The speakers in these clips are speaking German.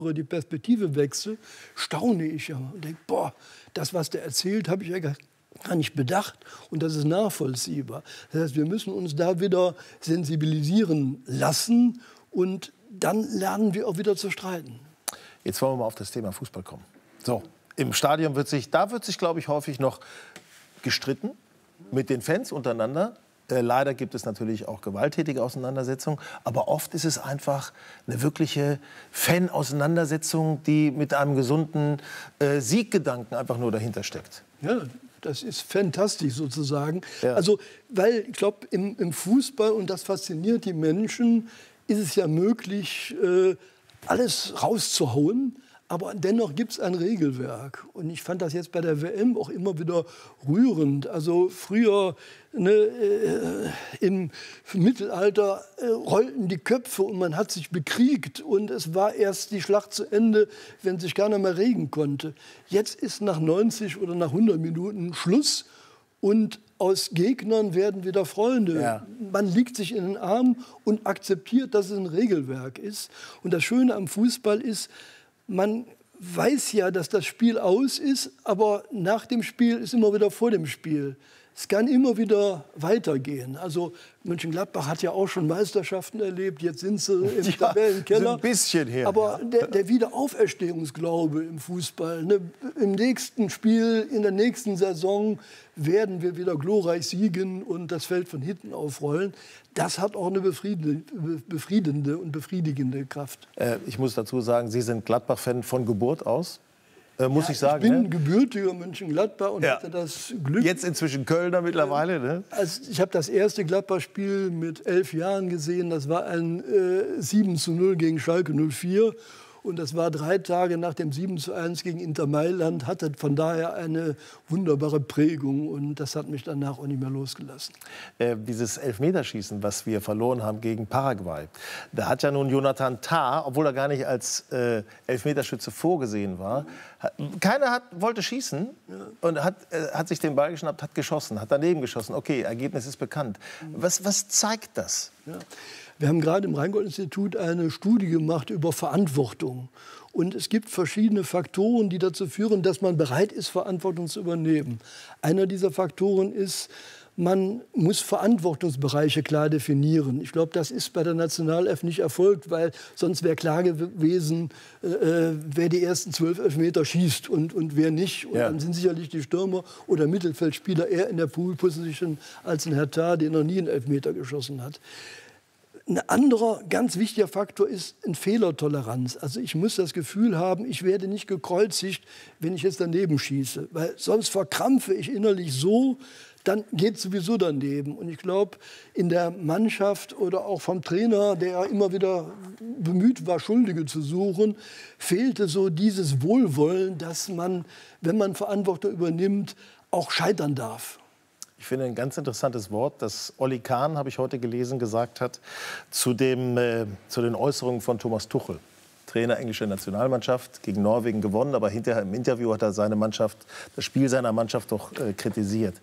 die Perspektive wechsle, staune ich ja und denke, boah, das, was der erzählt, habe ich ja gar nicht bedacht und das ist nachvollziehbar. Das heißt, wir müssen uns da wieder sensibilisieren lassen und dann lernen wir auch wieder zu streiten. Jetzt wollen wir mal auf das Thema Fußball kommen. So, im Stadion wird sich, glaube ich, häufig noch gestritten mit den Fans untereinander. Leider gibt es natürlich auch gewalttätige Auseinandersetzungen, aber oft ist es einfach eine wirkliche Fan-Auseinandersetzung, die mit einem gesunden Sieggedanken einfach nur dahinter steckt. Ja, das ist fantastisch sozusagen. Ja. Also, weil ich glaube, im Fußball, und das fasziniert die Menschen, ist es ja möglich, alles rauszuhauen. Aber dennoch gibt es ein Regelwerk. Und ich fand das jetzt bei der WM auch immer wieder rührend. Also früher im Mittelalter rollten die Köpfe und man hat sich bekriegt. Und es war erst die Schlacht zu Ende, wenn sich keiner mehr regen konnte. Jetzt ist nach 90 oder nach 100 Minuten Schluss. Und aus Gegnern werden wieder Freunde. Ja. Man liegt sich in den Arm und akzeptiert, dass es ein Regelwerk ist. Und das Schöne am Fußball ist, man weiß ja, dass das Spiel aus ist, aber nach dem Spiel ist immer wieder vor dem Spiel. Es kann immer wieder weitergehen. Also Mönchengladbach hat ja auch schon Meisterschaften erlebt. Jetzt sind sie im Tabellenkeller. Ist ein bisschen her. Aber der Wiederauferstehungsglaube im Fußball, ne, im nächsten Spiel, in der nächsten Saison werden wir wieder glorreich siegen und das Feld von hinten aufrollen. Das hat auch eine befriedende und befriedigende Kraft. Ich muss dazu sagen, Sie sind Gladbach-Fan von Geburt aus. Muss ich sagen. Ich bin gebürtiger Mönchengladbach und hatte das Glück. Jetzt inzwischen Kölner mittlerweile, ne? Also ich habe das erste Gladbach-Spiel mit 11 Jahren gesehen. Das war ein 7:0 gegen Schalke 04. Und das war 3 Tage nach dem 7:1 gegen Inter Mailand. Hatte von daher eine wunderbare Prägung. Und das hat mich danach auch nicht mehr losgelassen. Dieses Elfmeterschießen, was wir verloren haben gegen Paraguay, da hat ja nun Jonathan Tah, obwohl er gar nicht als Elfmeterschütze vorgesehen war, keiner wollte schießen und hat sich den Ball geschnappt, hat geschossen, hat daneben geschossen. Okay, Ergebnis ist bekannt. Was zeigt das? Ja. Wir haben gerade im Rheingold-Institut eine Studie gemacht über Verantwortung. Und es gibt verschiedene Faktoren, die dazu führen, dass man bereit ist, Verantwortung zu übernehmen. Einer dieser Faktoren ist, man muss Verantwortungsbereiche klar definieren. Ich glaube, das ist bei der Nationalelf nicht erfolgt, weil sonst wäre klar gewesen, wer die ersten 12 Elfmeter schießt und wer nicht. Und dann sind sicherlich die Stürmer oder Mittelfeldspieler eher in der Pool-Position als ein Herr Tah, der noch nie einen Elfmeter geschossen hat. Ein anderer ganz wichtiger Faktor ist eine Fehlertoleranz. Also ich muss das Gefühl haben, ich werde nicht gekreuzigt, wenn ich jetzt daneben schieße. Weil sonst verkrampfe ich innerlich so, dann geht es sowieso daneben. Und ich glaube, in der Mannschaft oder auch vom Trainer, der immer wieder bemüht war, Schuldige zu suchen, fehlte so dieses Wohlwollen, dass man, wenn man Verantwortung übernimmt, auch scheitern darf. Ich finde ein ganz interessantes Wort, das Olli Kahn, habe ich heute gelesen, gesagt hat, zu den Äußerungen von Thomas Tuchel. Trainer englischer Nationalmannschaft, gegen Norwegen gewonnen, aber hinterher im Interview hat er das Spiel seiner Mannschaft doch kritisiert.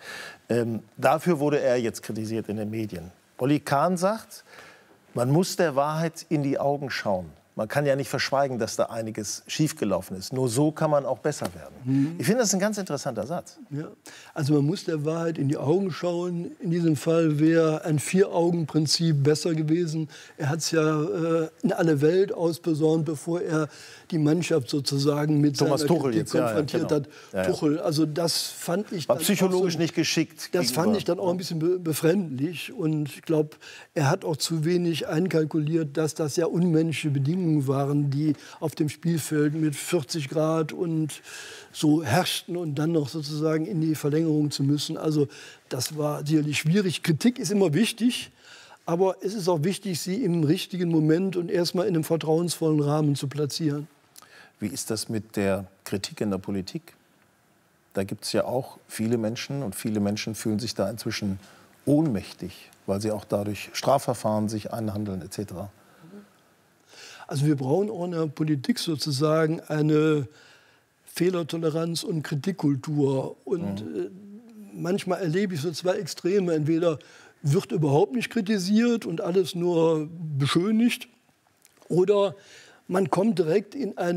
Dafür wurde er jetzt kritisiert in den Medien. Olli Kahn sagt, man muss der Wahrheit in die Augen schauen. Man kann ja nicht verschweigen, dass da einiges schiefgelaufen ist. Nur so kann man auch besser werden. Ich finde, das ist ein ganz interessanter Satz. Ja. Also man muss der Wahrheit in die Augen schauen. In diesem Fall wäre ein 4-Augen-Prinzip besser gewesen. Er hat es ja in alle Welt ausposaunt, bevor er die Mannschaft sozusagen mit Thomas seiner Tuchel Kritik konfrontiert hat. Tuchel, also das fand ich war dann psychologisch auch so, nicht geschickt. Das fand ich dann auch ein bisschen befremdlich. Und ich glaube, er hat auch zu wenig einkalkuliert, dass das ja unmenschliche Bedingungen waren, die auf dem Spielfeld mit 40 Grad und so herrschten und dann noch sozusagen in die Verlängerung zu müssen. Also das war sicherlich schwierig. Kritik ist immer wichtig, aber es ist auch wichtig, sie im richtigen Moment und erstmal in einem vertrauensvollen Rahmen zu platzieren. Wie ist das mit der Kritik in der Politik? Da gibt es ja auch viele Menschen und viele Menschen fühlen sich da inzwischen ohnmächtig, weil sie auch dadurch Strafverfahren sich einhandeln etc. Also wir brauchen auch in der Politik sozusagen eine Fehlertoleranz und Kritikkultur. Und manchmal erlebe ich so 2 Extreme. Entweder wird überhaupt nicht kritisiert und alles nur beschönigt. Oder man kommt direkt in eine